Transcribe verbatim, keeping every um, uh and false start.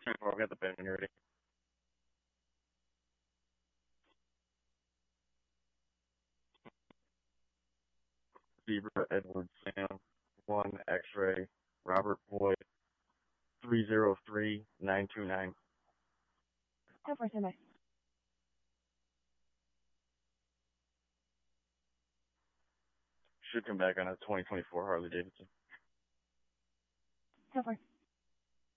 I'll get the pen when you're ready. Zebra Edward Sam, one X-ray, Robert Boyd, three zero three nine two nine. ten four, standby. Should come back on a twenty twenty-four Harley Davidson. ten four.